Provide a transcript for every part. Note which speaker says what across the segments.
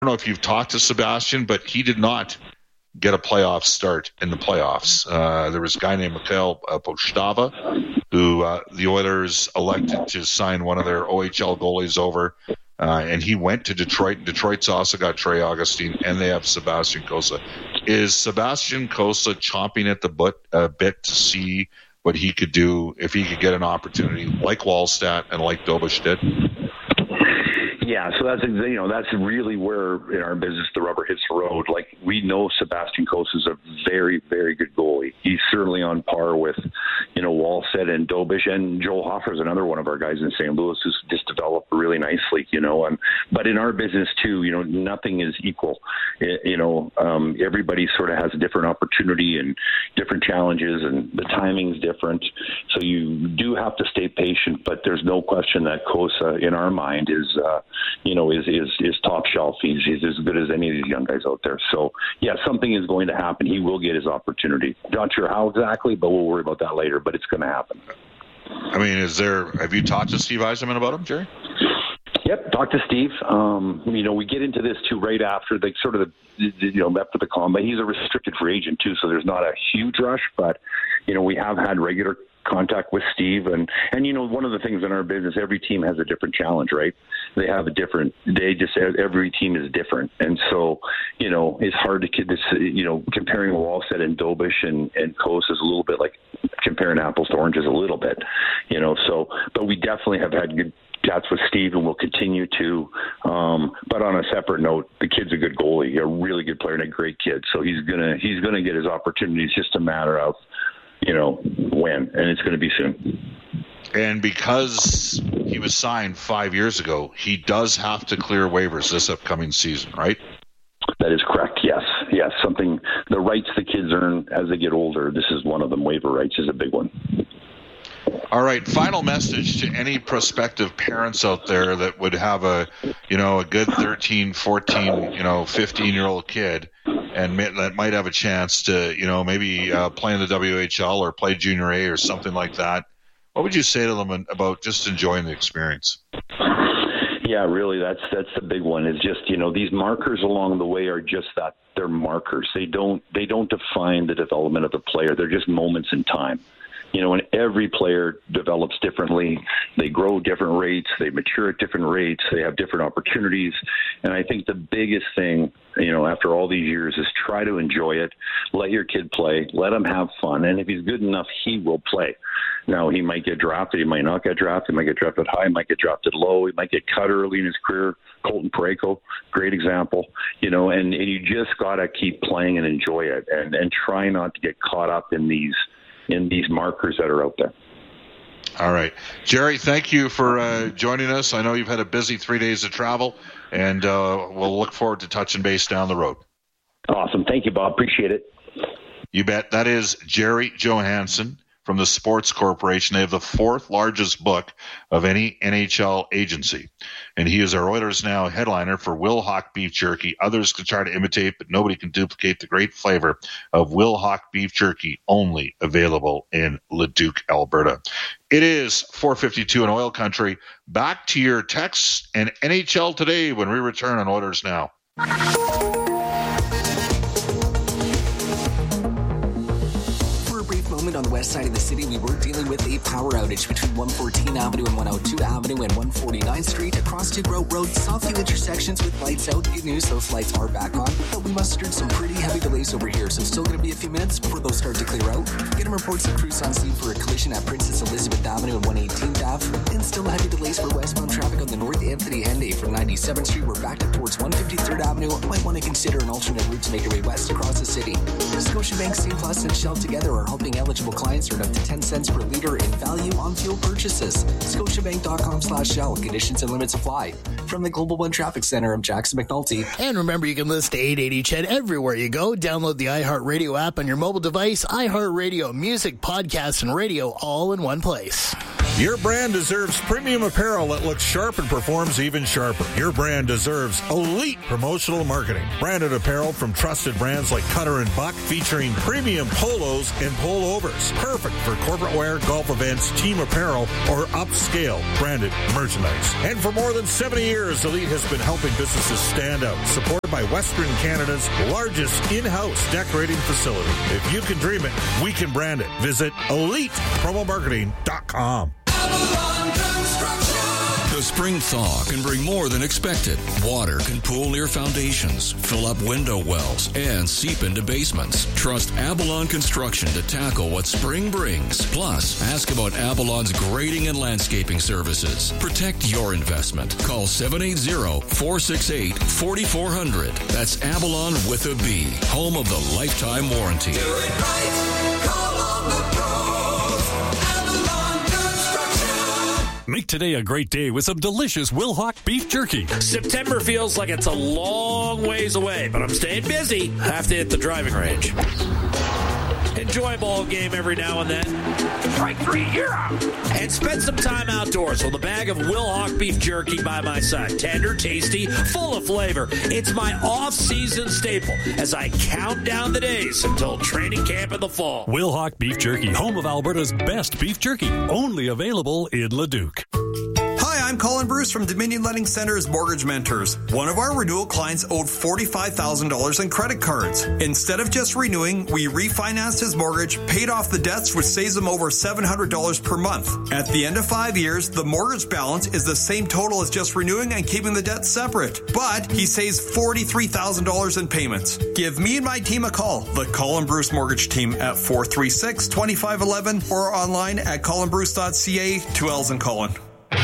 Speaker 1: don't know if you've talked to Sebastian, but he did not get a playoff start in the playoffs. There was a guy named Mikhail Postava, who the Oilers elected to sign one of their OHL goalies over, and he went to Detroit. Detroit's also got Trey Augustine, and they have Sebastian Cossa. Is Sebastian Cossa chomping at the bit to see what he could do if he could get an opportunity like Wallstedt and like Dobush did?
Speaker 2: Yeah, so that's really where in our business the rubber hits the road. Like, we know Sebastian Cossa is a very, very good goalie. He's certainly on par with, Wallstedt and Dobush, and Joel Hofer is another one of our guys in St. Louis who's just developed really nicely. But in our business too, nothing is equal. Everybody sort of has a different opportunity and different challenges, and the timing's different. So you do have to stay patient. But there's no question that Cossa, in our mind, is top shelf. He's as good as any of these young guys out there. So, yeah, something is going to happen. He will get his opportunity. Not sure how exactly, but we'll worry about that later. But it's going to happen.
Speaker 1: I mean, have you talked to Steve Yzerman about him, Jerry?
Speaker 2: Yep, talk to Steve. We get into this too right after after the combine. He's a restricted free agent too, so there's not a huge rush. But we have had regular contact with Steve, and one of the things in our business, every team has a different challenge, right? Every team is different, and so it's hard to comparing Wallstedt and Dobush and Cossa is a little bit like comparing apples to oranges a little bit, but we definitely have had good chats with Steve, and we'll continue to. But on a separate note, the kid's a good goalie, a really good player, and a great kid. So he's gonna get his opportunities. It's just a matter of when, and it's going to be soon.
Speaker 1: And because he was signed 5 years ago, he does have to clear waivers this upcoming season, right?
Speaker 2: That is correct. Yes. The rights the kids earn as they get older. This is one of them. Waiver rights is a big one.
Speaker 1: All right. Final message to any prospective parents out there that would have a good 13, 14, 15-year-old kid and that might have a chance to, maybe play in the WHL or play Junior A or something like that. What would you say to them about just enjoying the experience?
Speaker 2: Yeah, really, that's the big one. Is just these markers along the way are just that, they're markers. They don't define the development of the player. They're just moments in time. And every player develops differently. They grow different rates. They mature at different rates. They have different opportunities. And I think the biggest thing, after all these years, is try to enjoy it. Let your kid play. Let him have fun. And if he's good enough, he will play. Now, he might get drafted. He might not get drafted. He might get drafted high. He might get drafted low. He might get cut early in his career. Colton Parayko, great example. And you just got to keep playing and enjoy it, and try not to get caught up in these markers that are out there.
Speaker 1: All right. Jerry, thank you for joining us. I know you've had a busy 3 days of travel, and we'll look forward to touching base down the road.
Speaker 2: Awesome. Thank you, Bob. Appreciate it.
Speaker 1: You bet. That is Jerry Johansson from the Sports Corporation. They have the fourth largest book of any NHL agency. And he is our Oilers Now headliner for Wilhauk Beef Jerky. Others can try to imitate, but nobody can duplicate the great flavor of Wilhauk Beef Jerky, only available in Leduc, Alberta. It is 4:52 in Oil Country. Back to your texts and NHL Today when we return on Oilers Now.
Speaker 3: On the west side of the city, we were dealing with a power outage between 114 Avenue and 102 Avenue and 149th Street across Duke Road. Saw a few intersections with lights out. Good news, those lights are back on, but we mustered some pretty heavy delays over here, so still going to be a few minutes before those start to clear out. Getting reports of crews on scene for a collision at Princess Elizabeth Avenue and 118th Ave, and still heavy delays for westbound traffic on the North Anthony Henday from 97th Street. We're backed up towards 153rd Avenue. Might want to consider an alternate route to make your way west across the city. Scotiabank, C Plus, and Shell together are helping eligible clients earn up to 10 cents per liter in value on fuel purchases. Scotiabank.com/Shell. Conditions and limits apply. From the Global One Traffic Center, I'm Jackson McNulty.
Speaker 4: And remember, you can listen to 880 CHED everywhere you go. Download the iHeartRadio app on your mobile device. iHeartRadio, music, podcasts, and radio all in one place.
Speaker 5: Your brand deserves premium apparel that looks sharp and performs even sharper. Your brand deserves elite promotional marketing. Branded apparel from trusted brands like Cutter and Buck, featuring premium polos and pullovers. Perfect for corporate wear, golf events, team apparel, or upscale branded merchandise. And for more than 70 years, Elite has been helping businesses stand out, supported by Western Canada's largest in-house decorating facility. If you can dream it, we can brand it. Visit ElitePromoMarketing.com.
Speaker 6: The spring thaw can bring more than expected. Water can pool near foundations, fill up window wells, and seep into basements. Trust Avalon Construction to tackle what spring brings. Plus, ask about Avalon's grading and landscaping services. Protect your investment. Call 780-468-4400. That's Avalon with a B, home of the lifetime warranty.
Speaker 7: Do it right. Call on the pros. Avalon Construction.
Speaker 8: Make today a great day with some delicious Wilhauk beef jerky.
Speaker 9: September feels like it's a long ways away, but I'm staying busy. Have to hit the driving range. Enjoy a ball game every now and then. Strike three, you're out. And spend some time outdoors with a bag of Wilhauk beef jerky by my side. Tender, tasty, full of flavor. It's my off-season staple as I count down the days until training camp in the fall.
Speaker 8: Wilhauk beef jerky, home of Alberta's best beef jerky. Only available in Leduc.
Speaker 10: Hi, I'm Colin Bruce from Dominion Lending Center's Mortgage Mentors. One of our renewal clients owed $45,000 in credit cards. Instead of just renewing, we refinanced his mortgage, paid off the debts, which saves him over $700 per month. At the end of 5 years, the mortgage balance is the same total as just renewing and keeping the debt separate. But he saves $43,000 in payments. Give me and my team a call, the Colin Bruce Mortgage Team, at 436-2511 or online at colinbruce.ca. 2 L's in Colin.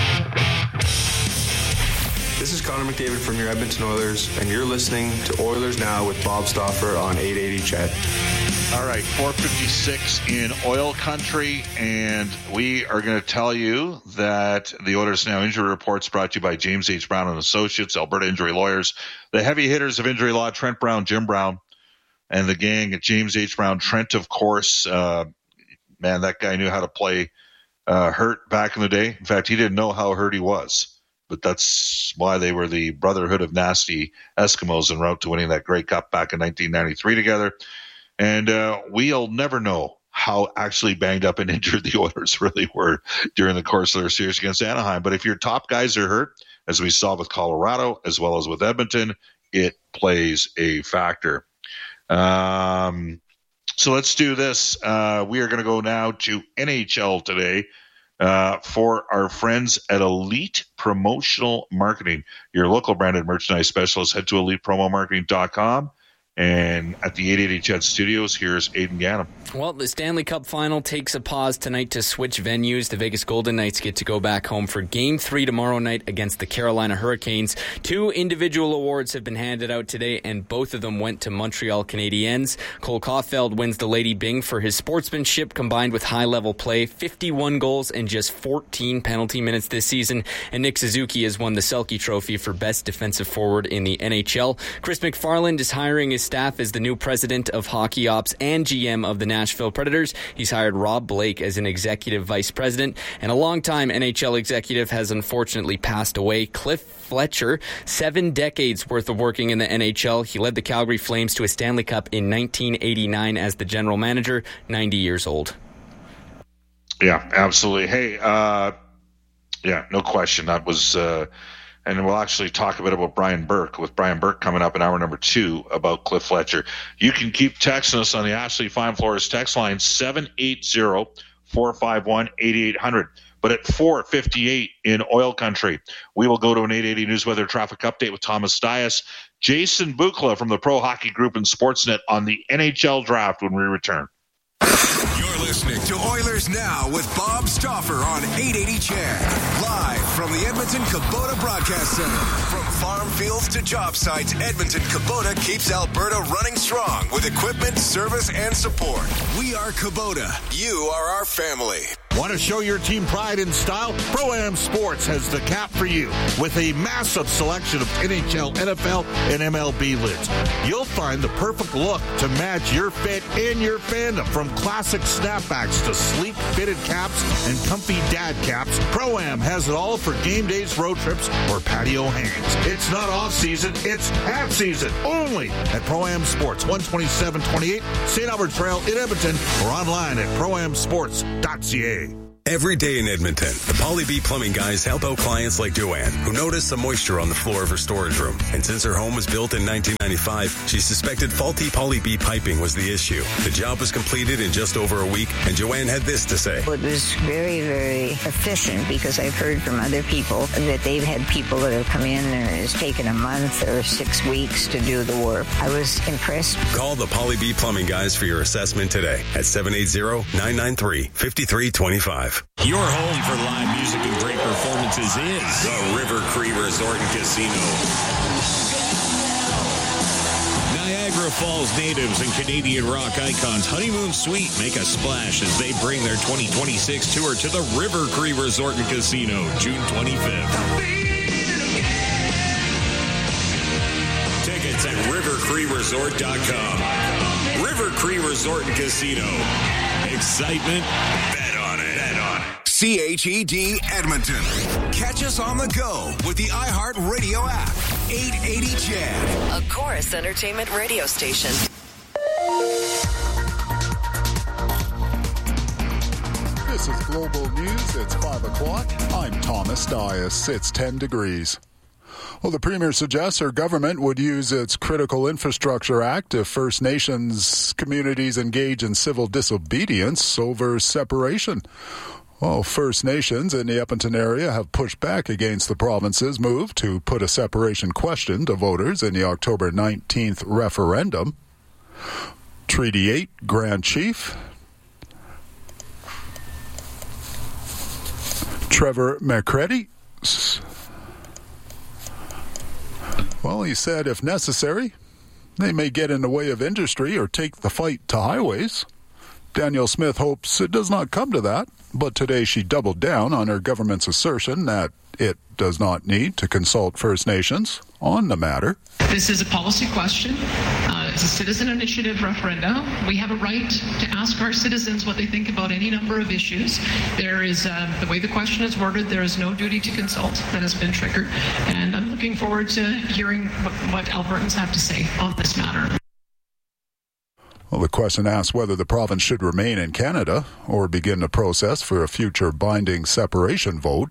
Speaker 11: This is Connor McDavid from your Edmonton Oilers, and you're listening to Oilers Now with Bob Stauffer on 880 CHED.
Speaker 1: All right, 4:56 in oil country, and we are going to tell you that the Oilers Now injury report's brought to you by James H. Brown and Associates, Alberta Injury Lawyers, the heavy hitters of injury law, Trent Brown, Jim Brown, and the gang at James H. Brown. Trent, of course, man, that guy knew how to play hurt back in the day. In fact, he didn't know how hurt he was. But that's why they were the Brotherhood of Nasty Eskimos en route to winning that Grey Cup back in 1993 together. And we'll never know how actually banged up and injured the Oilers really were during the course of their series against Anaheim. But if your top guys are hurt, as we saw with Colorado as well as with Edmonton, it plays a factor. So let's do this. We are going to go now to NHL today. For our friends at Elite Promotional Marketing, your local branded merchandise specialist. Head to elitepromomarketing.com. And at the 880 CHED Studios, here's Aidan Gannam.
Speaker 12: Well, the Stanley Cup Final takes a pause tonight to switch venues. The Vegas Golden Knights get to go back home for Game 3 tomorrow night against the Carolina Hurricanes. 2 individual awards have been handed out today, and both of them went to Montreal Canadiens. Cole Caulfield wins the Lady Byng for his sportsmanship combined with high-level play, 51 goals and just 14 penalty minutes this season. And Nick Suzuki has won the Selke Trophy for Best Defensive Forward in the NHL. Chris McFarland is hiring his staff as the new president of hockey ops and GM of the Nashville Predators. He's hired Rob Blake as an executive vice president, and a longtime NHL executive has unfortunately passed away. Cliff Fletcher, 7 decades worth of working in the NHL. He led the Calgary Flames to a Stanley Cup in 1989 as the general manager, 90 years old.
Speaker 1: Yeah, absolutely. Hey, yeah, no question. That was... And we'll actually talk a bit about Brian Burke, with Brian Burke coming up in hour number 2 about Cliff Fletcher. You can keep texting us on the Ashley Fine Floors text line, 780-451-8800. But at 4:58 in oil country, we will go to an 880 News Weather Traffic Update with Thomas Dias, Jason Bukla from the Pro Hockey Group and Sportsnet on the NHL Draft when we return.
Speaker 13: You're listening to Oilers Now with Bob Stauffer on 880 CHED. Live from the Edmonton Kubota Broadcast Center. From farm fields to job sites, Edmonton Kubota keeps Alberta running strong with equipment, service, and support. We are Kubota. You are our family.
Speaker 5: Want to show your team pride in style? Pro-Am Sports has the cap for you with a massive selection of NHL, NFL, and MLB lids. You'll find the perfect look to match your fit and your fandom. From classic snapbacks to sleek fitted caps and comfy dad caps, Pro-Am has it all for game days, road trips, or patio hangs. It's not off-season, it's half-season only at Pro-Am Sports, 12728 St. Albert Trail in Edmonton, or online at proamsports.ca.
Speaker 14: Every day in Edmonton, the Polly B Plumbing guys help out clients like Joanne, who noticed some moisture on the floor of her storage room. And since her home was built in 1995, she suspected faulty Polly B piping was the issue. The job was completed in just over a week, and Joanne had this to say.
Speaker 15: It was very, very efficient, because I've heard from other people that they've had people that have come in and it's taken a month or 6 weeks to do the work. I was impressed.
Speaker 14: Call the Polly B Plumbing guys for your assessment today at 780-993-5325.
Speaker 16: Your home for live music and great performances is the River Cree Resort and Casino. Niagara Falls natives and Canadian rock icons Honeymoon Suite make a splash as they bring their 2026 tour to the River Cree Resort and Casino, June 25th. Tickets at rivercreeresort.com. River Cree Resort and Casino. Excitement, bet on it.
Speaker 13: CHED Edmonton. Catch us on the go with the iHeartRadio app. 880 CHED.
Speaker 17: A Chorus Entertainment radio station.
Speaker 18: This is Global News. It's 5 o'clock. I'm Thomas Dias. It's 10 degrees. Well, the Premier suggests her government would use its Critical Infrastructure Act if First Nations communities engage in civil disobedience over separation. Well, First Nations in the Edmonton area have pushed back against the province's move to put a separation question to voters in the October 19th referendum. Treaty 8 Grand Chief Trevor McCready, well, he said if necessary, they may get in the way of industry or take the fight to highways. Danielle Smith hopes it does not come to that, but today she doubled down on her government's assertion that it does not need to consult First Nations on the matter.
Speaker 19: This is a policy question. It's a citizen initiative referendum. We have a right to ask our citizens what they think about any number of issues. There is, the way the question is worded, there is no duty to consult that has been triggered. And I'm looking forward to hearing what Albertans have to say on this matter.
Speaker 18: Well, the question asks whether the province should remain in Canada or begin the process for a future binding separation vote.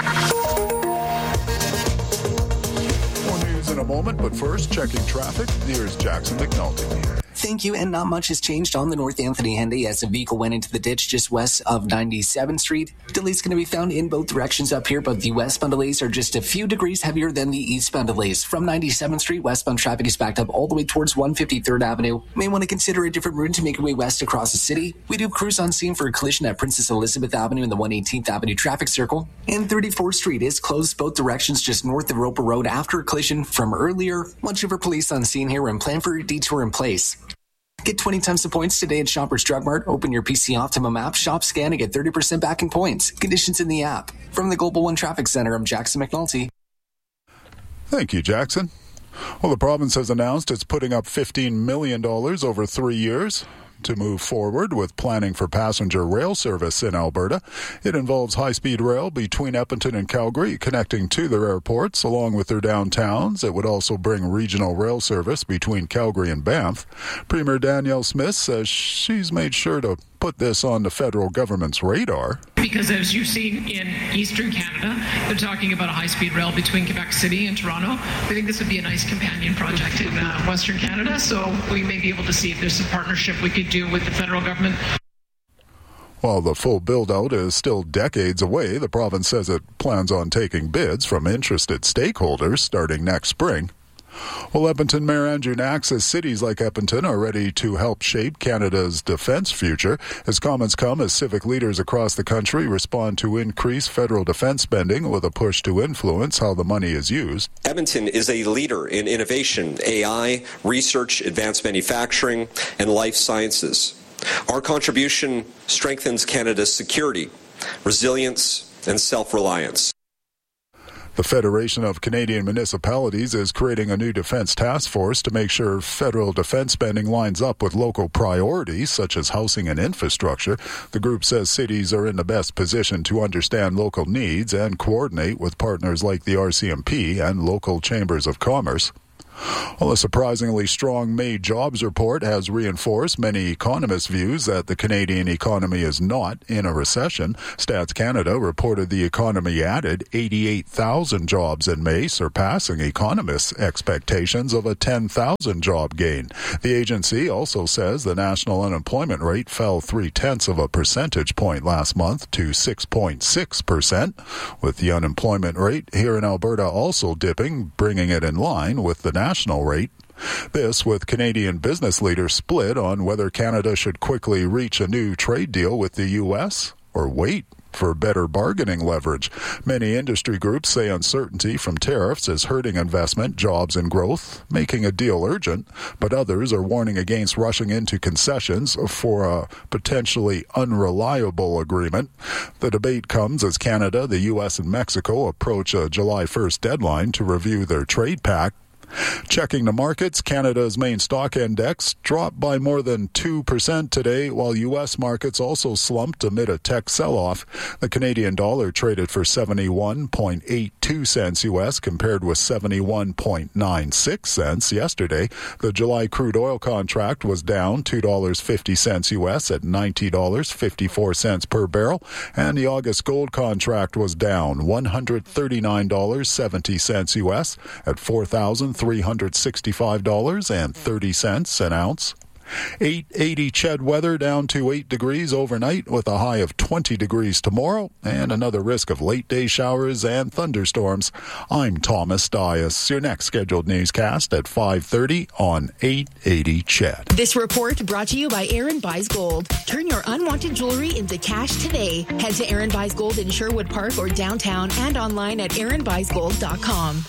Speaker 18: More news in a moment, but first, checking traffic. Here's Jackson McNulty.
Speaker 3: Thank you, and not much has changed on the North Anthony Henday as a vehicle went into the ditch just west of 97th Street. Delays going to be found in both directions up here, but the westbound delays are just a few degrees heavier than the eastbound delays. From 97th Street, westbound traffic is backed up all the way towards 153rd Avenue. May want to consider a different route to make your way west across the city. We do have crews on scene for a collision at Princess Elizabeth Avenue in the 118th Avenue traffic circle. And 34th Street is closed both directions just north of Roper Road after a collision from earlier. Much of our police on scene here and plan for a detour in place. Get 20 times the points today at Shoppers Drug Mart. Open your PC Optimum app, shop, scan, and get 30% back in points. Conditions in the app. From the Global One Traffic Center, I'm Jackson McNulty.
Speaker 18: Thank you, Jackson. Well, the province has announced it's putting up $15 million over 3 years to move forward with planning for passenger rail service in Alberta. It involves high-speed rail between Edmonton and Calgary, connecting to their airports along with their downtowns. It would also bring regional rail service between Calgary and Banff. Premier Danielle Smith says she's made sure to put this on the federal government's radar.
Speaker 19: Because as you've seen in Eastern Canada, they're talking about a high-speed rail between Quebec City and Toronto. We think this would be a nice companion project in Western Canada, so we may be able to see if there's a partnership we could do with the federal government.
Speaker 18: While the full build-out is still decades away, the province says it plans on taking bids from interested stakeholders starting next spring. Well, Edmonton Mayor Andrew Knack says cities like Edmonton are ready to help shape Canada's defence future. His comments come as civic leaders across the country respond to increased federal defence spending with a push to influence how the money is used.
Speaker 20: Edmonton is a leader in innovation, AI, research, advanced manufacturing, and life sciences. Our contribution strengthens Canada's security, resilience, and self-reliance.
Speaker 18: The Federation of Canadian Municipalities is creating a new defense task force to make sure federal defense spending lines up with local priorities such as housing and infrastructure. The group says cities are in the best position to understand local needs and coordinate with partners like the RCMP and local chambers of commerce. Well, a surprisingly strong May jobs report has reinforced many economists' views that the Canadian economy is not in a recession. Stats Canada reported the economy added 88,000 jobs in May, surpassing economists' expectations of a 10,000 job gain. The agency also says the national unemployment rate fell 0.3 of a percentage point last month to 6.6%, with the unemployment rate here in Alberta also dipping, bringing it in line with the national rate. This with Canadian business leaders split on whether Canada should quickly reach a new trade deal with the U.S. or wait for better bargaining leverage. Many industry groups say uncertainty from tariffs is hurting investment, jobs, and growth, making a deal urgent, but others are warning against rushing into concessions for a potentially unreliable agreement. The debate comes as Canada, the U.S., and Mexico approach a July 1st deadline to review their trade pact. Checking the markets, Canada's main stock index dropped by more than 2% today, while U.S. markets also slumped amid a tech sell-off. The Canadian dollar traded for 71.82 cents U.S. compared with 71.96 cents yesterday. The July crude oil contract was down $2.50 U.S. at $90.54 per barrel, and the August gold contract was down $139.70 U.S. at $4,365.30 an ounce. 880 Ched weather down to 8 degrees overnight with a high of 20 degrees tomorrow and another risk of late day showers and thunderstorms. I'm Thomas Dias. Your next scheduled newscast at 5:30 on 880 Ched.
Speaker 21: This report brought to you by Aaron Buys Gold. Turn your unwanted jewelry into cash today. Head to Aaron Buys Gold in Sherwood Park or downtown and online at aaronbuysgold.com.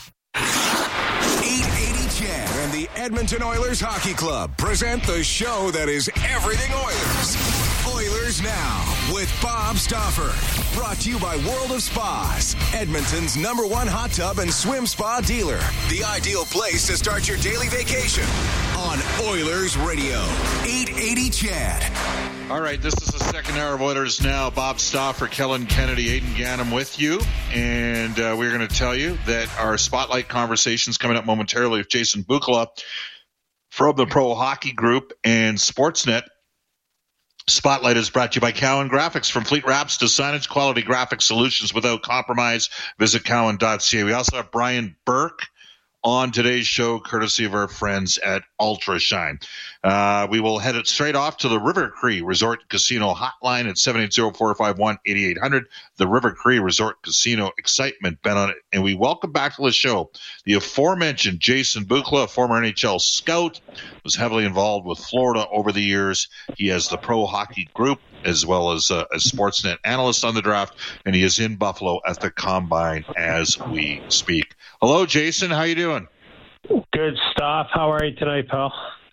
Speaker 13: 880 Ched and the Edmonton Oilers Hockey Club present the show that is everything Oilers. Oilers Now with Bob Stauffer. Brought to you by World of Spas, Edmonton's #1 hot tub and swim spa dealer. The ideal place to start your daily vacation on Oilers Radio. 880 Ched.
Speaker 1: All right, this is the second hour of Oilers Now. Bob Stauffer, Kellen Kennedy, Aidan Gannam with you. And we're going to tell you that our Spotlight conversation is coming up momentarily with Jason Bukala from the Pro Hockey Group and Sportsnet. Spotlight is brought to you by Cowan Graphics. From fleet wraps to signage, quality graphic solutions without compromise. Visit cowan.ca. We also have Brian Burke on today's show, courtesy of our friends at Ultrashine. We will head it straight off to the River Cree Resort Casino hotline at 780-451-8800. The River Cree Resort Casino excitement been on it, and we welcome back to the show the aforementioned Jason Bukala, a former NHL scout, was heavily involved with Florida over the years. He has the Pro Hockey Group as well as a Sportsnet analyst on the draft, and he is in Buffalo at the Combine as we speak. Hello, Jason. How you doing?
Speaker 22: Good stuff. How are you tonight, pal?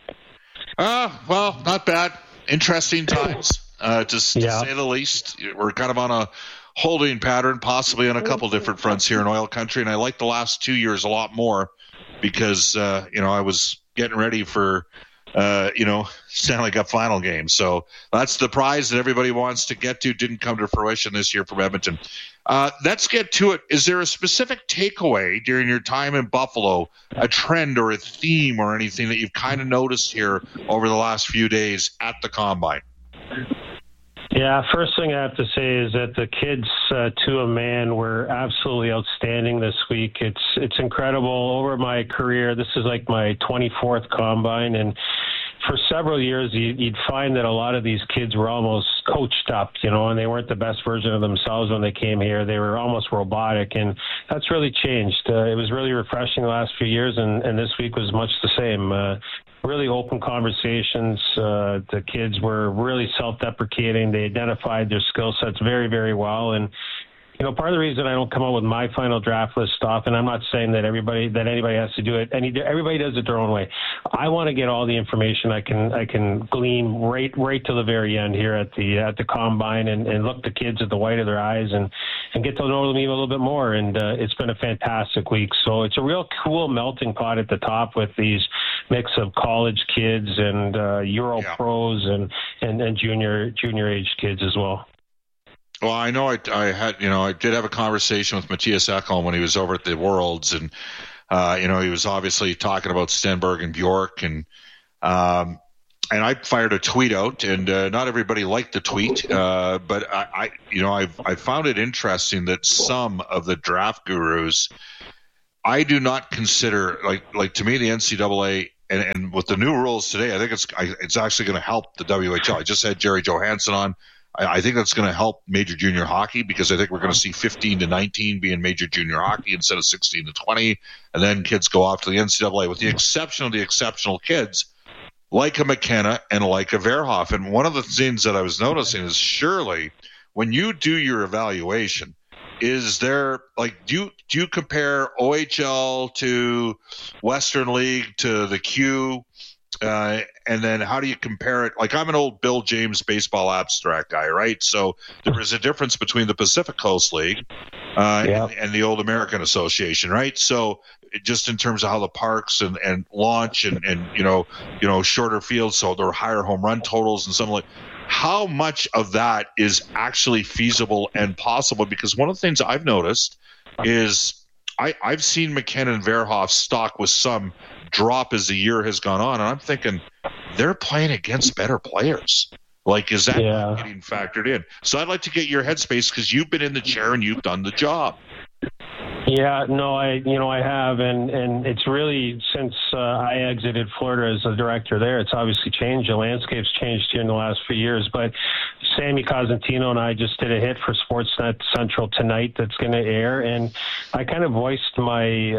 Speaker 1: Well, not bad. Interesting times, to say the least. We're kind of on a holding pattern, possibly on a couple different fronts here in oil country, and I like the last 2 years a lot more because, I was getting ready for Stanley Cup final game. So that's the prize that everybody wants to get to. Didn't come to fruition this year from Edmonton. Let's get to it. Is there a specific takeaway during your time in Buffalo, a trend or a theme or anything that you've kind of noticed here over the last few days at the Combine?
Speaker 22: Yeah, first thing I have to say is that the kids, to a man, were absolutely outstanding this week. It's incredible. Over my career, this is like my 24th Combine, and for several years, you'd find that a lot of these kids were almost coached up, and they weren't the best version of themselves when they came here. They were almost robotic, and that's really changed. It was really refreshing the last few years, and this week was much the same. Really open conversations. The kids were really self-deprecating. They identified their skill sets very, very well, and part of the reason I don't come up with my final draft list stuff, and I'm not saying that anybody has to do it. Everybody does it their own way. I want to get all the information I can glean right to the very end here at the combine and look the kids at the white of their eyes and get to know them even a little bit more. And it's been a fantastic week. So it's a real cool melting pot at the top with these mix of college kids and Euro pros and junior age kids as well.
Speaker 1: Well, I know I did have a conversation with Matthias Ekholm when he was over at the Worlds, and he was obviously talking about Stenberg and Bjork, and I fired a tweet out, and not everybody liked the tweet, but I found it interesting that some of the draft gurus, I do not consider like to me the NCAA. And with the new rules today, I think it's actually going to help the WHL. I just had Jerry Johansson on. I think that's going to help major junior hockey because I think we're going to see 15 to 19 being major junior hockey instead of 16 to 20, and then kids go off to the NCAA with the exception of the exceptional kids like a McKenna and like a Verhoff. And one of the things that I was noticing is surely when you do your evaluation, is there do you compare OHL to Western League to the Q? And then how do you compare it? Like I'm an old Bill James baseball abstract guy, right? So there is a difference between the Pacific Coast League and the old American Association, right? So just in terms of how the parks and launch and shorter fields, so there are higher home run totals and something like. How much of that is actually feasible and possible? Because one of the things I've noticed is I've seen McKenna and Verhoff's stock with some drop as the year has gone on, and I'm thinking they're playing against better players. Like, is that getting factored in? So I'd like to get your headspace because you've been in the chair and you've done the job.
Speaker 22: Yeah, no, I have, and it's really since I exited Florida as a director there, it's obviously changed. The landscape's changed here in the last few years. But Sammy Cosentino and I just did a hit for Sportsnet Central tonight that's going to air, and I kind of voiced my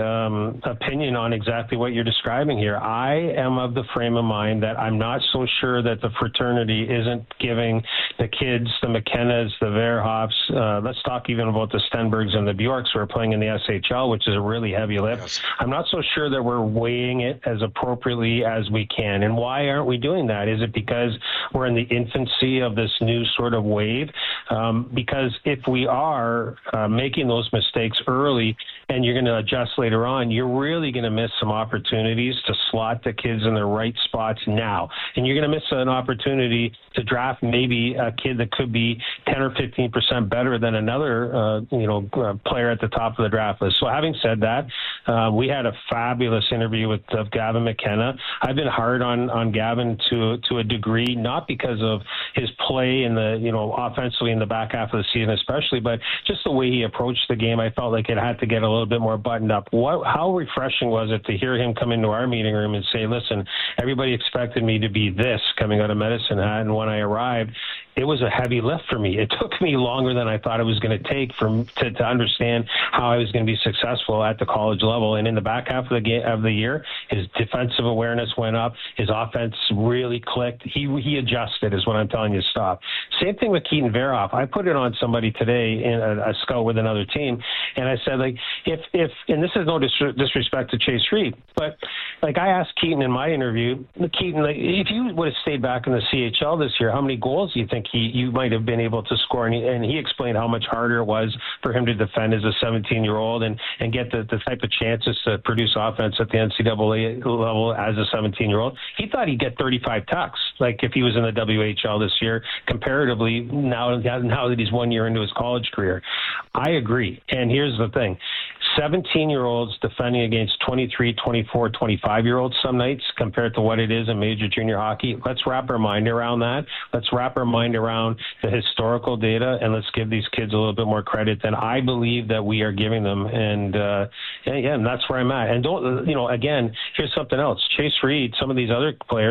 Speaker 22: opinion on exactly what you're describing here. I am of the frame of mind that I'm not so sure that the fraternity isn't giving the kids, the McKennas, the Verhoffs, let's talk even about the Stenbergs and the Bjorks who are playing in the SHL, which is a really heavy lift. Yes. I'm not so sure that we're weighing it as appropriately as we can. And why aren't we doing that? Is it because we're in the infancy of this new sort of wave? Because if we are making those mistakes early and you're going to adjust later on, you're really going to miss some opportunities to slot the kids in the right spots now. And you're going to miss an opportunity to draft maybe a kid that could be 10 or 15% better than another player at the top of the draft list. So having said that, we had a fabulous interview with Gavin McKenna. I've been hard on Gavin to a degree, not because of his play in the offensively in the back half of the season especially, but just the way he approached the game. I felt like it had to get a little bit more buttoned up. How refreshing was it to hear him come into our meeting room and say, listen, everybody expected me to be this coming out of Medicine Hat, and when I arrived, it was a heavy lift for me. It took me longer than I thought it was going to take to understand how I was going to be successful at the college level. And in the back half of the year, his defensive awareness went up. His offense really clicked. He adjusted, is what I'm telling you. Stop. Same thing with Keaton Verhoff. I put it on somebody today, in a scout with another team, and I said, like, if and this is no disrespect to Chase Reed, but like I asked Keaton in my interview, Keaton, like, if you would have stayed back in the CHL this year, how many goals do you think you might have been able to score? And he explained how much harder it was for him to defend as a 17-year-old and get the type of chances to produce offense at the NCAA level as a 17-year-old. He thought he'd get 35 tucks, like if he was in the WHL this year, comparatively now that he's 1 year into his college career. I agree. And here's the thing. 17-year-olds defending against 23, 24, 25-year-olds some nights compared to what it is in major junior hockey. Let's wrap our mind around that. Let's wrap our mind around the historical data, and let's give these kids a little bit more credit than I believe that we are giving them. And and that's where I'm at. And again, here's something else. Chase Reed, some of these other players,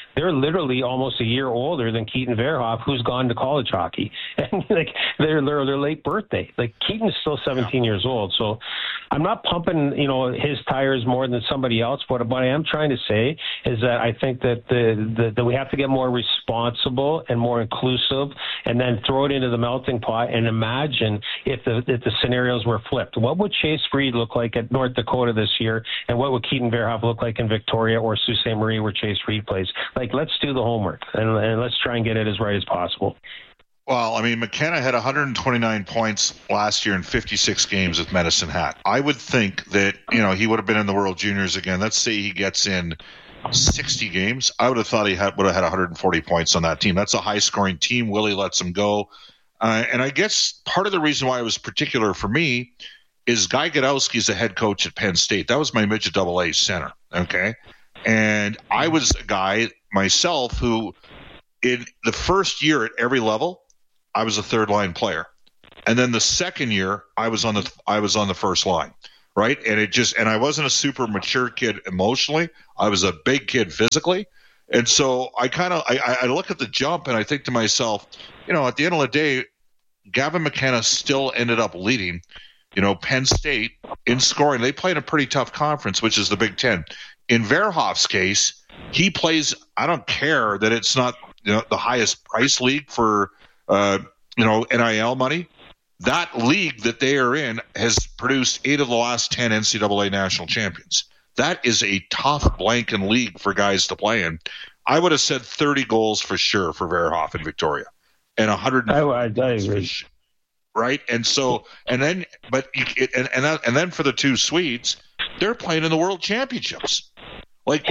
Speaker 22: they're literally almost a year older than Keaton Verhoff, who's gone to college hockey. And like they're late birthday. Like Keaton's still 17 years old. So I'm not pumping, his tires more than somebody else. But what I am trying to say is that I think that that we have to get more responsible and more inclusive, and then throw it into the melting pot and imagine if the scenarios were flipped. What would Chase Reed look like at North Dakota this year, and what would Keaton Verhoff look like in Victoria or Sault Ste. Marie where Chase Reed plays? Like, let's do the homework and let's try and get it as right as possible.
Speaker 1: Well, I mean, McKenna had 129 points last year in 56 games with Medicine Hat. I would think that, he would have been in the World Juniors again. Let's say he gets in 60 games. I would have thought would have had 140 points on that team. That's a high-scoring team. Willie lets him go. And I guess part of the reason why it was particular for me is Guy Godowski's the head coach at Penn State. That was my midget AA center, okay? And I was a guy myself who, in the first year at every level, I was a third-line player. And then the second year, I was on the first line. Right. And I wasn't a super mature kid emotionally. I was a big kid physically. And so I look at the jump and I think to myself, at the end of the day, Gavin McKenna still ended up leading, Penn State in scoring. They played a pretty tough conference, which is the Big Ten. In Verhoff's case, he plays, I don't care that it's not the highest price league for, NIL money. That league that they are in has produced 8 of the last 10 NCAA national champions. That is a tough blanking league for guys to play in. I would have said 30 goals for sure for Verhoff in Victoria, and 100. I agree. Right, and so and then for the two Swedes, they're playing in the World Championships. With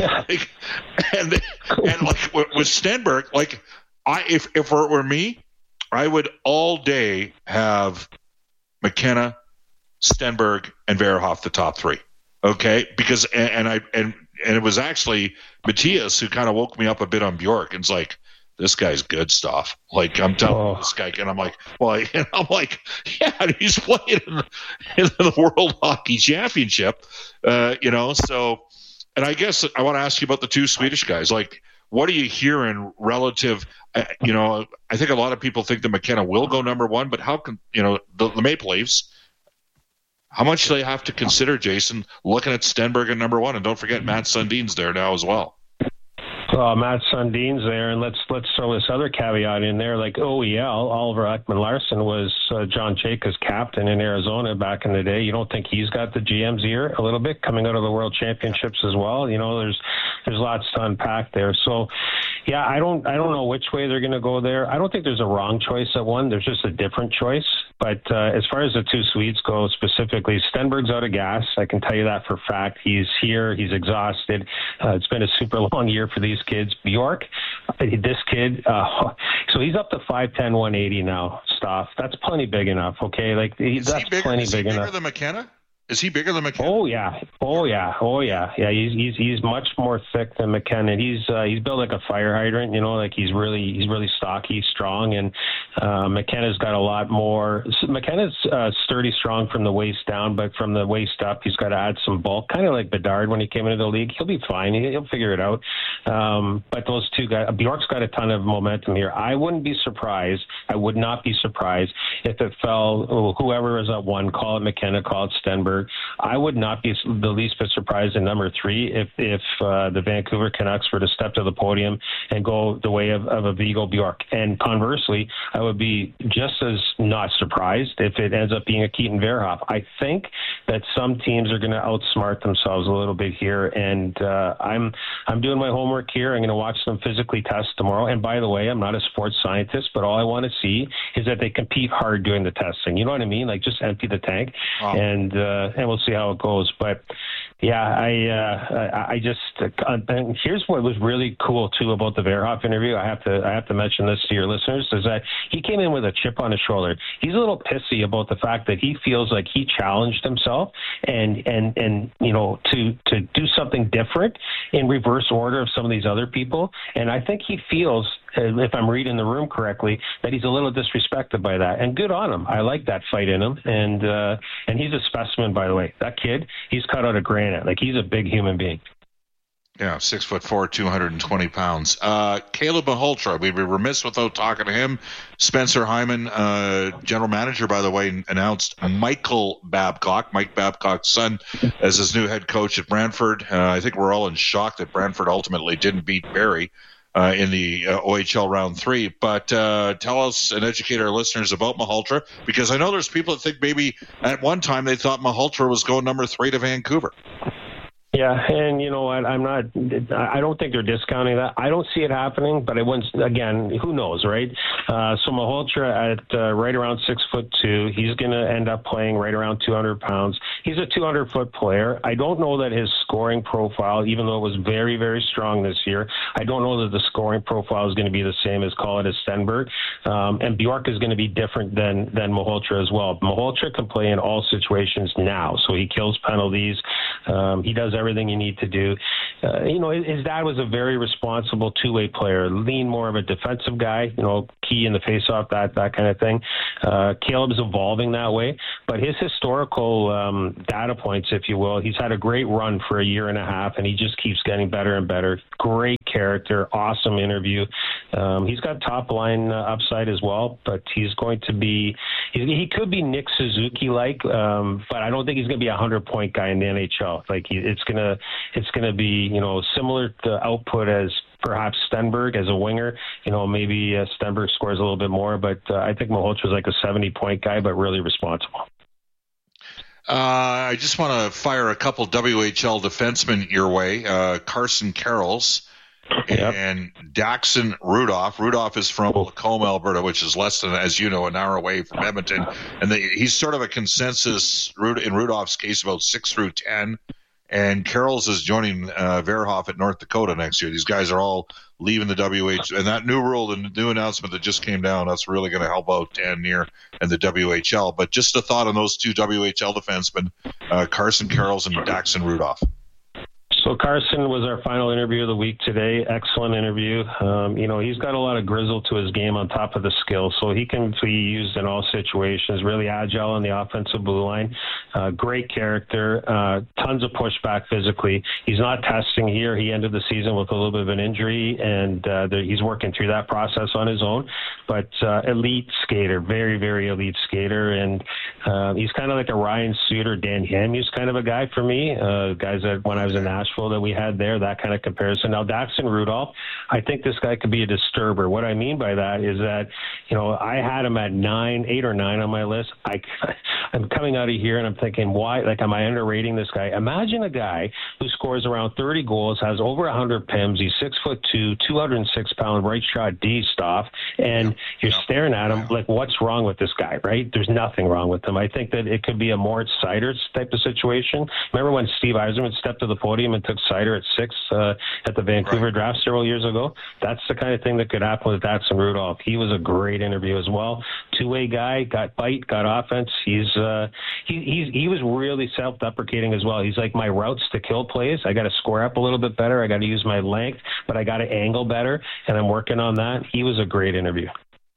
Speaker 1: Stenberg, if it were me, I would all day have McKenna, Stenberg, and Verhoff the top three. Okay, because and it was actually Matthias who kind of woke me up a bit on Bjork, and it's like, this guy's good stuff. Like, I'm telling this guy, and I'm like, yeah, he's playing in the World Hockey Championship, So, and I guess I want to ask you about the two Swedish guys, like. What are you hearing relative? I think a lot of people think that McKenna will go number one, but how can the Maple Leafs? How much do they have to consider, Jason, looking at Stenberg at number one, and don't forget Matt Sundin's there now as well.
Speaker 22: Matt Sundin's there, and let's throw this other caveat in there. Like OEL, Oliver Ekman-Larsson was John Chayka's captain in Arizona back in the day. You don't think he's got the GM's ear a little bit coming out of the World Championships as well? There's lots to unpack there. So, yeah, I don't know which way they're going to go there. I don't think there's a wrong choice at one. There's just a different choice. But as far as the two Swedes go specifically, Stenberg's out of gas. I can tell you that for a fact. He's here. He's exhausted. It's been a super long year for these kids. Bjork, this kid, so he's up to 5'10", 180 now, Stoff. That's plenty big enough, okay? That's plenty big enough. Is he bigger
Speaker 1: than McKenna? Is he bigger than McKenna?
Speaker 22: Oh yeah. Yeah, he's much more thick than McKenna. He's built like a fire hydrant, he's really stocky, strong, and McKenna's got a lot more. McKenna's sturdy, strong from the waist down, but from the waist up, he's got to add some bulk, kind of like Bedard when he came into the league. He'll be fine. He'll figure it out. But those two guys, Bjork's got a ton of momentum here. I would not be surprised if it fell, whoever is at one, call it McKenna, call it Stenberg. I would not be the least bit surprised in number 3 if the Vancouver Canucks were to step to the podium and go the way of a Viggo Bjork. And conversely, I would be just as not surprised if it ends up being a Keaton Verhoff. I think that some teams are going to outsmart themselves a little bit here, and I'm doing my homework here. I'm going to watch them physically test tomorrow. And by the way, I'm not a sports scientist, but all I want to see is that they compete hard doing the testing. You know what I mean? Like, just empty the tank, and we'll see how it goes. But yeah, I just and here's what was really cool too about the Verhoff interview. I have to mention this to your listeners, is that he came in with a chip on his shoulder. He's a little pissy about the fact that he feels like he challenged himself and to do something different in reverse order of some of these other people. And I think he feels, if I'm reading the room correctly, that he's a little disrespected by that. And good on him. I like that fight in him. And he's a specimen, by the way. That kid, he's cut out of granite. Like, he's a big human being.
Speaker 1: Yeah, 6'4", 220 pounds. Caleb Maholtra, we'd be remiss without talking to him. Spencer Hyman, general manager, by the way, announced Michael Babcock, Mike Babcock's son, as his new head coach at Brantford. I think we're all in shock that Brantford ultimately didn't beat Barrie in the OHL round 3. But tell us and educate our listeners about Maholtra, because I know there's people that think maybe at one time they thought Maholtra was going number 3 to Vancouver.
Speaker 22: Yeah, and you know what? I don't think they're discounting that. I don't see it happening, but again, who knows, right? So Maholtra at right around 6'2", he's going to end up playing right around 200 pounds. He's a 200-foot player. I don't know that his scoring profile, even though it was very, very strong this year, I don't know that the scoring profile is going to be the same as call it as Stenberg. And Bjork is going to be different than Maholtra as well. Maholtra can play in all situations now, so he kills penalties. He does everything you need to do. His dad was a very responsible two-way player, lean more of a defensive guy, key in the face-off, that kind of thing. Caleb's evolving that way, but his historical data points, if you will, he's had a great run for a year and a half, and he just keeps getting better and better. Great character, awesome interview. He's got top-line upside as well, but he's going to be he could be Nick Suzuki-like, but I don't think he's going to be a 100-point guy in the NHL. Like it's gonna be similar to output as perhaps Stenberg as a winger. Maybe Stenberg scores a little bit more, but I think Maholtra is like a 70-point guy, but really responsible.
Speaker 1: I just want to fire a couple WHL defensemen your way. Carson Carrolls and Daxon Rudolph. Rudolph is from Lacombe, Alberta, which is less than, as you know, an hour away from Edmonton. And he's sort of a consensus, in Rudolph's case, about 6 through 10. And Carrolls is joining Verhoff at North Dakota next year. These guys are all leaving the WHL. And that new rule, the new announcement that just came down, that's really going to help out Dan Neer and the WHL. But just a thought on those two WHL defensemen, Carson Carrolls and Daxon Rudolph.
Speaker 22: So Carson was our final interview of the week today. Excellent interview. He's got a lot of grizzle to his game on top of the skill, so he can be used in all situations. Really agile on the offensive blue line. Great character. Tons of pushback physically. He's not testing here. He ended the season with a little bit of an injury, and he's working through that process on his own. But elite skater, very, very elite skater, and he's kind of like a Ryan Suter, Dan Hamhuis kind of a guy for me. Guys that when I was in Nashville that we had there, that kind of comparison. Now, Daxon Rudolph, I think this guy could be a disturber. What I mean by that is that, I had him at 8 or 9 on my list. I'm coming out of here and I'm thinking, why? Like, am I underrating this guy? Imagine a guy who scores around 30 goals, has over 100 PIMs, he's 6'2", 206-pound right shot D-Stoff, and you're staring at him like, what's wrong with this guy, right? There's nothing wrong with him. I think that it could be a Moritz Seider type of situation. Remember when Steve Yzerman stepped to the podium and took Seider at 6 at the Vancouver draft several years ago? That's the kind of thing that could happen with Daxon Rudolph. He was a great interview as well. Two-way guy, got bite, got offense. He was really self-deprecating as well. He's like, my routes to kill plays, I got to score up a little bit better. I got to use my length, but I got to angle better, and I'm working on that. He was a great interview.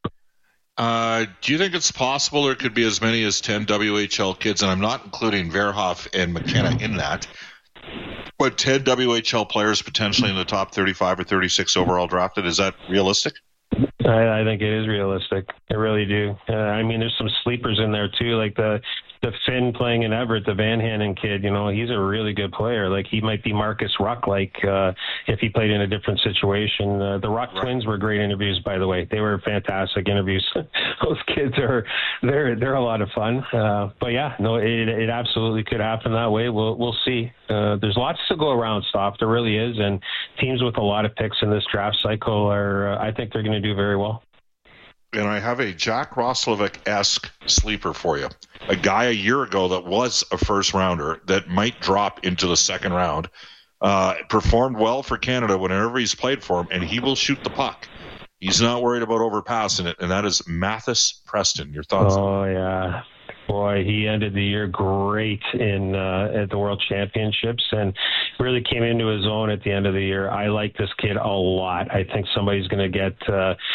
Speaker 1: Do you think it's possible there could be as many as 10 WHL kids, and I'm not including Verhoff and McKenna in that, but 10 WHL players potentially in the top 35 or 36 overall drafted? Is that realistic?
Speaker 22: I think it is realistic. I really do. There's some sleepers in there too, like the Finn playing in Everett, the Van Hanen kid. He's a really good player. Like, he might be Marcus Ruck, if he played in a different situation. The Ruck twins were great interviews, by the way. They were fantastic interviews. Those kids they're a lot of fun. But yeah, no, it absolutely could happen that way. We'll see. There's lots to go around, Stoff. There really is, and teams with a lot of picks in this draft cycle I think they're going to do very well.
Speaker 1: And I have a Jack Roslovic-esque sleeper for you. A guy a year ago that was a first-rounder that might drop into the second round. Performed well for Canada whenever he's played for him, and he will shoot the puck. He's not worried about overpassing it, and that is Mathis Preston. Your thoughts?
Speaker 22: Oh, yeah. Boy, he ended the year great at the World Championships and really came into his own at the end of the year. I like this kid a lot. I think somebody's going to get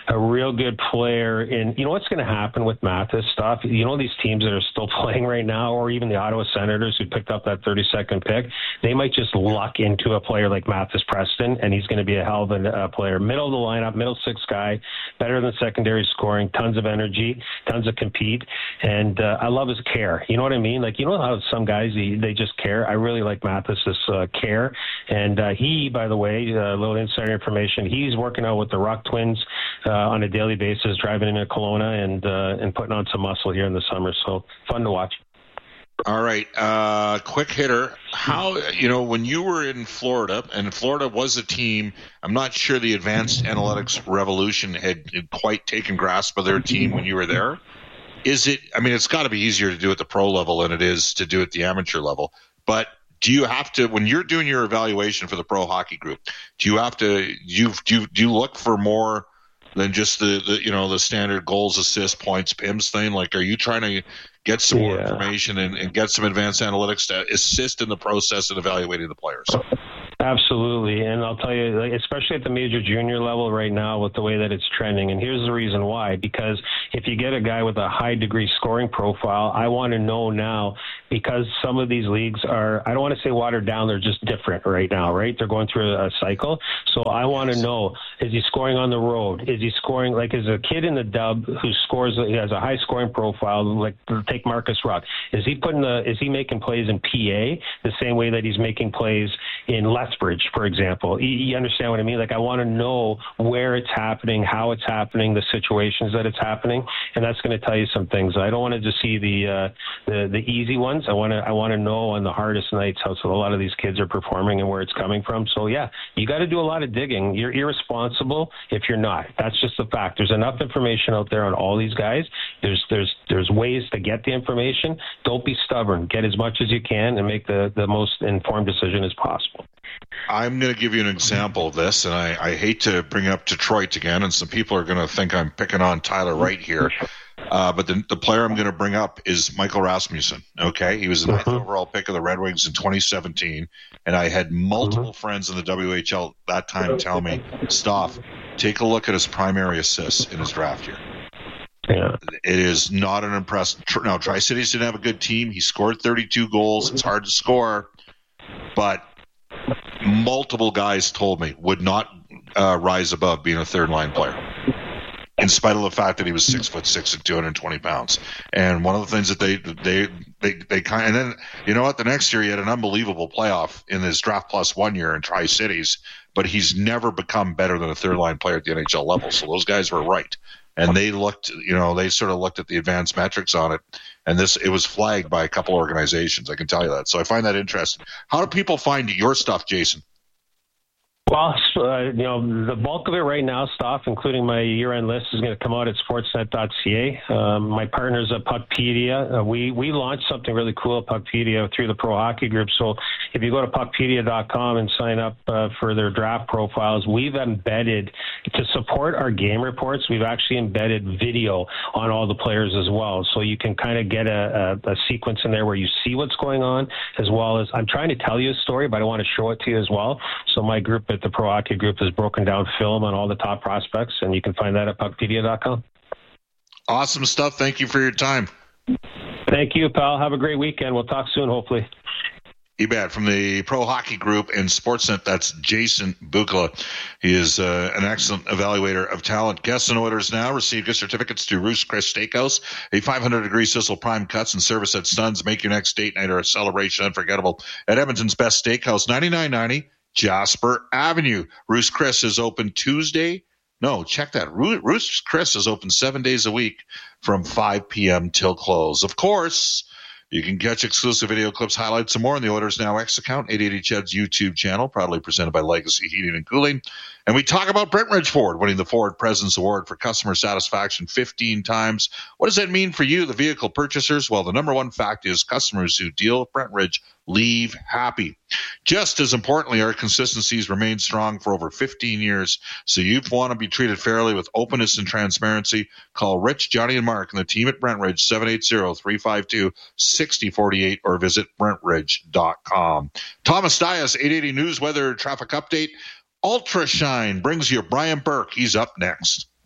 Speaker 22: a real good player. And you know what's going to happen with Mathis stuff? You know, these teams that are still playing right now, or even the Ottawa Senators who picked up that 32nd pick, they might just luck into a player like Mathis Preston, and he's going to be a hell of a player. Middle of the lineup, middle six guy, better than secondary scoring, tons of energy, tons of compete. And I love his care. You know what I mean? Like, you know how some guys, they just care? I really like Mathis's care. And he, by the way, a little insider information, he's working out with the Rock Twins on a daily basis, driving into Kelowna and putting on some muscle here in the summer. So fun to watch.
Speaker 1: All right. Quick hitter. How, you know, when you were in Florida, and Florida was a team, I'm not sure the advanced analytics revolution had quite taken grasp of their team when you were there. Is it, I mean, it's got to be easier to do at the pro level than it is to do at the amateur level. But do you have to, when you're doing your evaluation for the pro hockey group, do you have to, do you look for more than just the you know, the standard goals, assists, points, PIMS thing? Like, are you trying to get some more information and get some advanced analytics to assist in the process of evaluating the players?
Speaker 22: Absolutely. And I'll tell you, especially at the major junior level right now with the way that it's trending. And here's the reason why. Because if you get a guy with a high degree scoring profile, I want to know now, because some of these leagues are, I don't want to say watered down, they're just different right now, right? They're going through a cycle. So I want to know, is he scoring on the road? Is he scoring, like, is a kid in the dub who scores, he has a high scoring profile, like take Marcus Ruck. Is he making plays in PA the same way that he's making plays in Lethbridge, for example? You understand what I mean? Like, I want to know where it's happening, how it's happening, the situations that it's happening, and that's going to tell you some things. I don't want to just see the easy ones. I want to know on the hardest nights how a lot of these kids are performing and where it's coming from. So yeah, you got to do a lot of digging. You're irresponsible if you're not. That's just the fact. There's enough information out there on all these guys. There's ways to get the information. Don't be stubborn. Get as much as you can and make the most informed decision as possible.
Speaker 1: I'm going to give you an example of this, and I hate to bring up Detroit again, and some people are going to think I'm picking on Tyler Wright here. But the player I'm going to bring up is Michael Rasmussen. Okay, he was the 9th overall pick of the Red Wings in 2017, and I had multiple friends in the WHL that time tell me, "Stoff, take a look at his primary assists in his draft year."
Speaker 22: Yeah.
Speaker 1: It is not an impressive. Now, Tri-Cities didn't have a good team. He scored 32 goals. It's hard to score, but multiple guys told me would not rise above being a third-line player, in spite of the fact that he was 6'6" and 220 pounds. And one of the things that they kind of, and then, you know what, the next year he had an unbelievable playoff in his draft plus 1 year in Tri-Cities, but he's never become better than a third line player at the NHL level. So those guys were right. And they looked, you know, they sort of looked at the advanced metrics on it, and it was flagged by a couple organizations. I can tell you that. So I find that interesting. How do people find your stuff, Jason?
Speaker 22: Well, you know, the bulk of it right now, Stoff, including my year-end list, is going to come out at sportsnet.ca. My partners at Puckpedia, we launched something really cool at Puckpedia through the Pro Hockey Group. So if you go to puckpedia.com and sign up for their draft profiles, we've embedded, to support our game reports, we've actually embedded video on all the players as well. So you can kind of get a sequence in there where you see what's going on, as well as, I'm trying to tell you a story, but I want to show it to you as well. So my group at the Pro Hockey Group has broken down film on all the top prospects, and you can find that at puckpedia.com.
Speaker 1: Awesome stuff. Thank you for your time.
Speaker 22: Thank you, pal. Have a great weekend. We'll talk soon, hopefully.
Speaker 1: You bet. From the Pro Hockey Group and Sportsnet, that's Jason Bukala. He is an excellent evaluator of talent. Guests and Oilers Now receive gift certificates to Ruth's Chris Steakhouse, a 500-degree sizzle prime cuts and service at Stuns. Make your next date night or a celebration unforgettable at Edmonton's best steakhouse, 9990 Jasper Avenue. Ruth's Chris is open Tuesday. No, check that. Ruth's Chris is open 7 days a week from 5 p.m. till close. Of course, you can catch exclusive video clips, highlights, and more on the Oilers Now X account, 880 Ched's YouTube channel, proudly presented by Legacy Heating and Cooling. And we talk about Brentridge Ford winning the Ford President's Award for customer satisfaction 15 times. What does that mean for you, the vehicle purchasers? Well, the number one fact is customers who deal with Brentridge leave happy. Just as importantly, our consistencies remain strong for over 15 years. So you want to be treated fairly with openness and transparency. Call Rich, Johnny, and Mark and the team at Brentridge, 780-352-6048, or visit brentridge.com. Thomas Dias, 880 News Weather Traffic Update. Ultra Shine brings you Brian Burke. He's up next.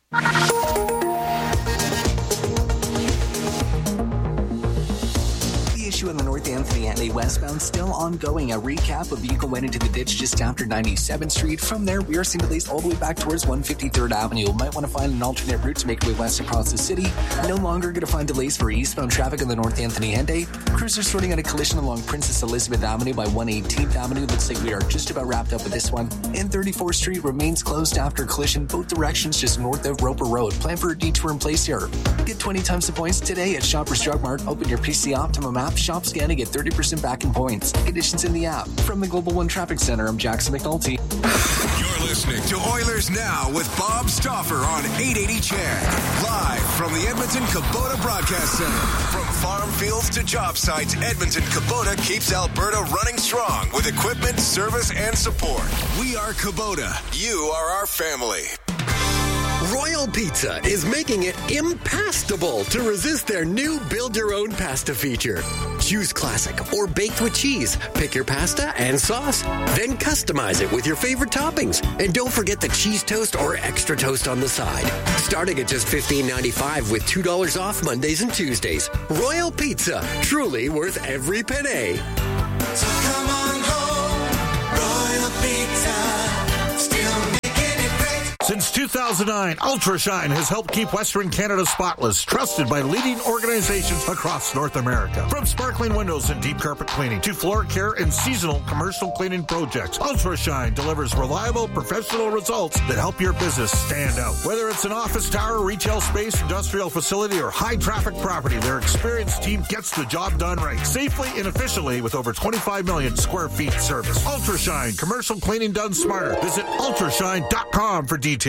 Speaker 3: On the North Anthony and A westbound still ongoing. A recap: a vehicle went into the ditch just after 97th Street. From there, we are seeing delays all the way back towards 153rd Avenue. Might want to find an alternate route to make your way west across the city. No longer going to find delays for eastbound traffic on the North Anthony and A. Crews are sorting out a collision along Princess Elizabeth Avenue by 118th Avenue. Looks like we are just about wrapped up with this one. And 34th Street remains closed after collision both directions just north of Roper Road. Plan for a detour in place here. Get 20 times the points today at Shoppers Drug Mart. Open your PC Optimum app, shop, scan, and get 30% back in points. Conditions in the app. From the Global One Traffic Center, I'm Jackson McNulty.
Speaker 13: You're listening to Oilers Now with Bob Stauffer on 880 CHED. Live from the Edmonton Kubota Broadcast Center. From farm fields to job sites, Edmonton Kubota keeps Alberta running strong with equipment, service, and support. We are Kubota. You are our family.
Speaker 2: Royal Pizza is making it impassable to resist their new build-your-own pasta feature. Choose classic or baked with cheese. Pick your pasta and sauce. Then customize it with your favorite toppings. And don't forget the cheese toast or extra toast on the side. Starting at just $15.95 with $2 off Mondays and Tuesdays. Royal Pizza, truly worth every penny.
Speaker 7: So come on home, Royal Pizza, still making it great.
Speaker 5: Since 2009, UltraShine has helped keep Western Canada spotless, trusted by leading organizations across North America. From sparkling windows and deep carpet cleaning to floor care and seasonal commercial cleaning projects, UltraShine delivers reliable, professional results that help your business stand out. Whether it's an office tower, retail space, industrial facility, or high-traffic property, their experienced team gets the job done right, safely and efficiently with over 25 million square feet service. UltraShine, commercial cleaning done smarter. Visit ultrashine.com for details.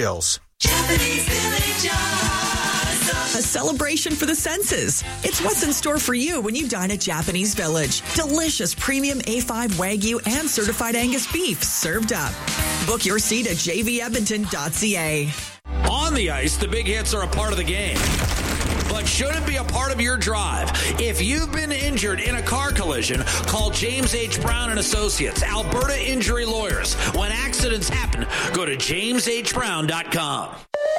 Speaker 4: A celebration for the senses. It's what's in store for you when you dine at Japanese Village. Delicious premium A5 Wagyu and certified Angus beef served up. Book your seat at jvedmonton.ca.
Speaker 9: On the ice, the big hits are a part of the game, but shouldn't be a part of your drive. If you've been injured in a car collision, call James H. Brown and Associates, Alberta Injury Lawyers. When accidents happen, go to jameshbrown.com.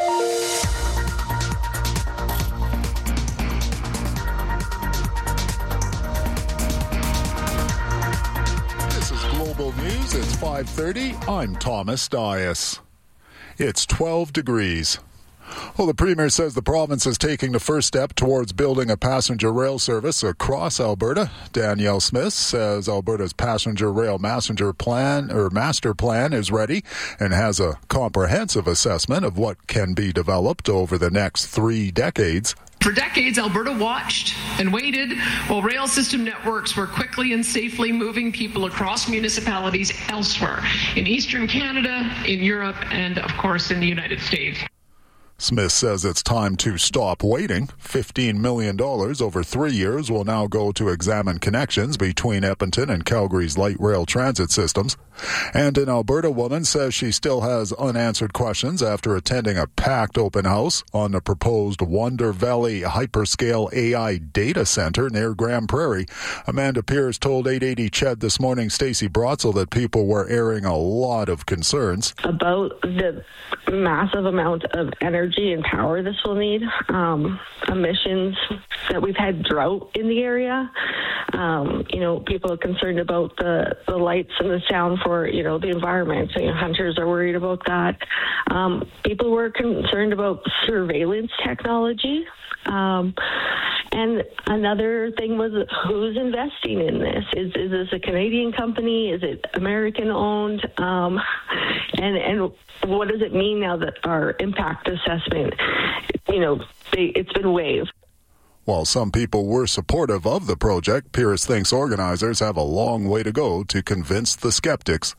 Speaker 18: This is Global News. It's 5:30. I'm Thomas Dias. It's 12 degrees. Well, the Premier says the province is taking the first step towards building a passenger rail service across Alberta. Danielle Smith says Alberta's passenger rail master plan is ready and has a comprehensive assessment of what can be developed over the next 3 decades.
Speaker 19: For decades, Alberta watched and waited while rail system networks were quickly and safely moving people across municipalities elsewhere, in Eastern Canada, in Europe, and, of course, in the United States.
Speaker 18: Smith says it's time to stop waiting. $15 million over 3 years will now go to examine connections between Edmonton and Calgary's light rail transit systems. And an Alberta woman says she still has unanswered questions after attending a packed open house on the proposed Wonder Valley hyperscale AI data center near Grand Prairie. Amanda Pierce told 880 CHED this morning, Stacey Brotzel, that people were airing a lot of concerns
Speaker 23: about the massive amount of energy and power this will need, emissions, that we've had drought in the area. People are concerned about the lights and the sound for, the environment. So, hunters are worried about that. People were concerned about surveillance technology. And another thing was, who's investing in this? Is this a Canadian company? Is it American owned? And what does it mean now that our impact assessment, it's been waived?
Speaker 18: While some people were supportive of the project, Pierce thinks organizers have a long way to go to convince the skeptics.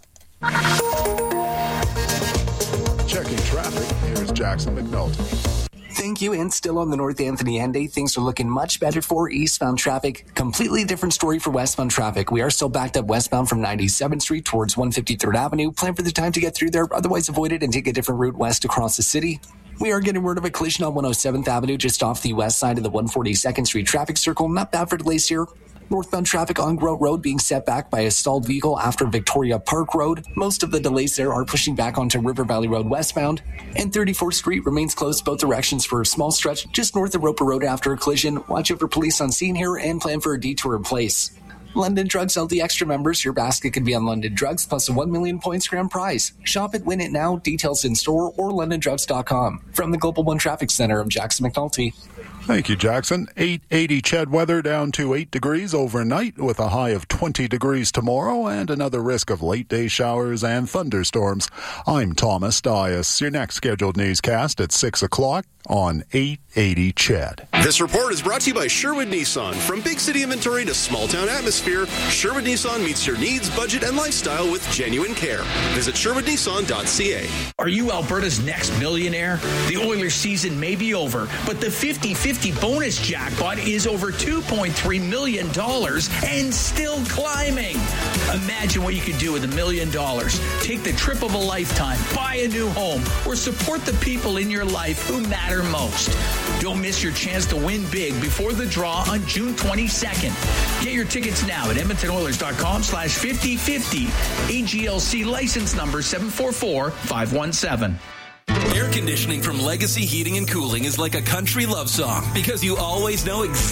Speaker 18: Checking traffic, here's Jackson McNulty.
Speaker 3: Thank you. And still on the North Anthony and A, things are looking much better for eastbound traffic. Completely different story for westbound traffic. We are still backed up westbound from 97th Street towards 153rd Avenue. Plan for the time to get through there. Otherwise, avoid it and take a different route west across the city. We are getting word of a collision on 107th Avenue just off the west side of the 142nd Street traffic circle. Not bad for delays here. Northbound traffic on Groat Road being set back by a stalled vehicle after Victoria Park Road. Most of the delays there are pushing back onto River Valley Road westbound. And 34th Street remains closed both directions for a small stretch just north of Roper Road after a collision. Watch out for police on scene here and plan for a detour in place. London Drugs LD Extra members, your basket can be on London Drugs plus a 1 million points grand prize. Shop it, win it now. Details in store or londondrugs.com. From the Global One Traffic Center, I'm Jackson McNulty.
Speaker 18: Thank you, Jackson. 880 Ched weather down to 8 degrees overnight with a high of 20 degrees tomorrow and another risk of late day showers and thunderstorms. I'm Thomas Dias. Your next scheduled newscast at 6 o'clock on 880 Ched.
Speaker 6: This report is brought to you by Sherwood Nissan. From big city inventory to small town atmosphere, Sherwood Nissan meets your needs, budget, and lifestyle with genuine care. Visit SherwoodNissan.ca.
Speaker 8: Are you Alberta's next millionaire? The Oilers season may be over, but the 50-50 bonus jackpot is over $2.3 million and still climbing. Imagine what you could do with $1 million. Take the trip of a lifetime, buy a new home, or support the people in your life who matter most. Don't miss your chance to win big before the draw on June 22nd. Get your tickets now at EdmontonOilers.com/5050. AGLC license number 744517.
Speaker 10: Air conditioning from Legacy Heating and Cooling is like a country love song because you always know exactly